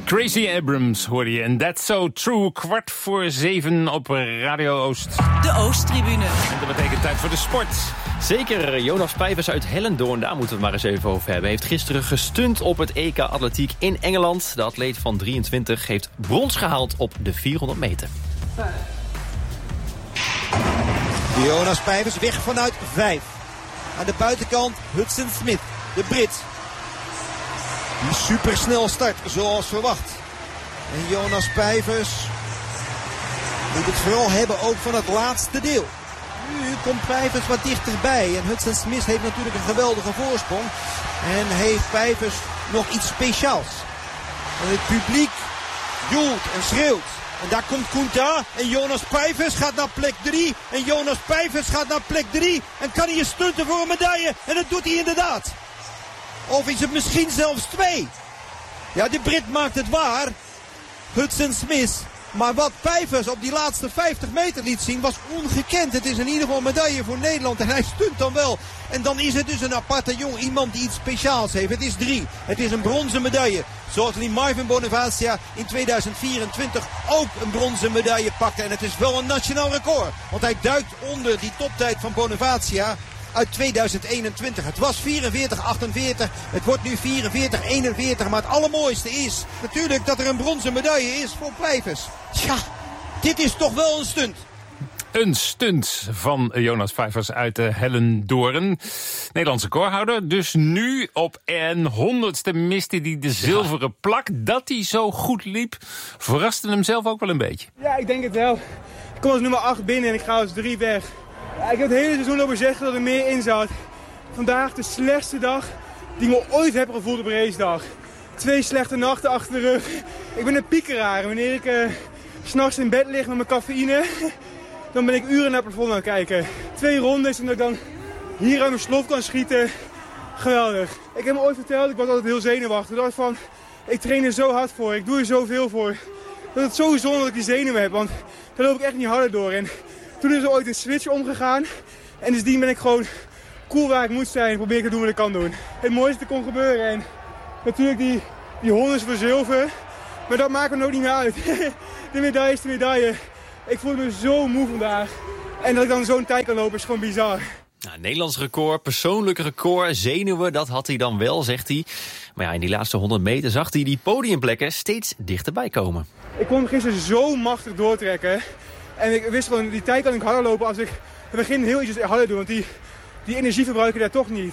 Crazy Abrams hoorde je en That's So True. 6:45 op Radio Oost. De Oosttribune. En dat betekent tijd voor de sport. Zeker, Jonas Pijvers uit Hellendoorn, daar moeten we het maar eens even over hebben. Heeft gisteren gestunt op het EK Atletiek in Engeland. De atleet van 23 heeft brons gehaald op de 400 meter. Jonas Pijvers weg vanuit 5. Aan de buitenkant Hudson Smith, de Brit. Die supersnel start, zoals verwacht. En Jonas Pijvers moet het vooral hebben ook van het laatste deel. Nu komt Pijvers wat dichterbij. En Hudson Smith heeft natuurlijk een geweldige voorsprong. En heeft Pijvers nog iets speciaals. En het publiek joelt en schreeuwt. En daar komt Koenta. En Jonas Pijvers gaat naar plek 3. En Jonas Pijvers gaat naar plek 3. En kan hij stunten voor een medaille. En dat doet hij inderdaad. Of is het misschien zelfs 2? Ja, de Brit maakt het waar. Hudson Smith. Maar wat Pijvers op die laatste 50 meter liet zien was ongekend. Het is in ieder geval een medaille voor Nederland. En hij stunt dan wel. En dan is het dus een aparte jong. Iemand die iets speciaals heeft. Het is 3. Het is een bronzen medaille. Zoals Marvin Bonifacia in 2024 ook een bronzen medaille pakte. En het is wel een nationaal record. Want hij duikt onder die toptijd van Bonifacia uit 2021. Het was 44-48. Het wordt nu 44-41. Maar het allermooiste is natuurlijk dat er een bronzen medaille is voor Pijvers. Tja, dit is toch wel een stunt. Een stunt van Jonas Pijvers uit Hellendoorn. Nederlandse recordhouder. Dus nu op een 100ste miste hij de zilveren plak. Dat hij zo goed liep, verraste hem zelf ook wel een beetje. Ja, ik denk het wel. Ik kom als nummer 8 binnen en ik ga als 3 weg. Ja, ik heb het hele seizoen lopen zeggen dat er meer in zat. Vandaag de slechtste dag die ik me ooit heb gevoeld op een racedag. 2 slechte nachten achter de rug. Ik ben een piekeraar. Wanneer ik 's nachts in bed lig met mijn cafeïne, dan ben ik uren naar het plafond aan het kijken. 2 rondes en dat ik dan hier aan mijn slof kan schieten. Geweldig. Ik heb me ooit verteld, ik was altijd heel zenuwachtig. Ik dacht van, ik train er zo hard voor, ik doe er zoveel voor. Dat het zo zonde dat ik die zenuwen heb, want daar loop ik echt niet harder door. En toen is er ooit een switch omgegaan. En sindsdien ben ik gewoon cool waar ik moet zijn. Probeer ik te doen wat ik kan doen. Het mooiste kon gebeuren. En natuurlijk die 100 voor zilver. Maar dat maakt me ook niet meer uit. De medaille is de medaille. Ik voel me zo moe vandaag. En dat ik dan zo'n tijd kan lopen is gewoon bizar. Nou, Nederlands record, persoonlijk record, zenuwen, dat had hij dan wel, zegt hij. Maar ja, in die laatste 100 meter zag hij die podiumplekken steeds dichterbij komen. Ik kon gisteren zo machtig doortrekken. En ik wist gewoon, die tijd kan ik harder lopen als ik het begin heel ietsjes harder doe. Want die energie verbruik ik daar toch niet.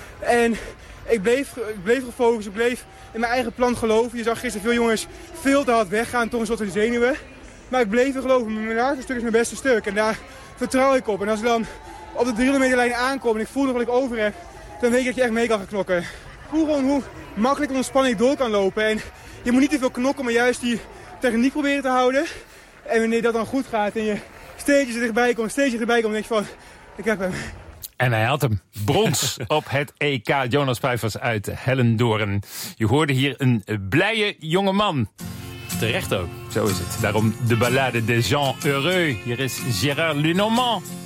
En ik bleef gefocust, ik bleef in mijn eigen plan geloven. Je zag gisteren veel jongens veel te hard weggaan, toch een soort van zenuwen. Maar ik bleef er geloven. Mijn laatste stuk is mijn beste stuk. En daar vertrouw ik op. En als ik dan op de 300 meter lijn aankom en ik voel nog wat ik over heb, dan weet ik dat je echt mee kan gaan knokken. Ik voel gewoon hoe makkelijk en ontspanning door kan lopen. En je moet niet te veel knokken, maar juist die techniek proberen te houden. En wanneer dat dan goed gaat en je steeds erbij komt, dan denk je van, ik heb hem. En hij had hem. Brons op het EK. Jonas Pijvers uit Hellendoorn. Je hoorde hier een blije jongeman. Terecht ook. Zo is het. Daarom de ballade des gens heureux. Hier is Gérard Lenormand.